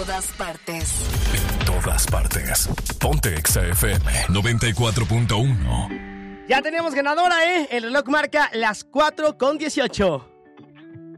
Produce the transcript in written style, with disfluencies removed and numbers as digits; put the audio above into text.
todas partes. En todas partes. Ponte Exa FM 94.1. Ya tenemos ganadora, ¿eh? El reloj marca las 4:18.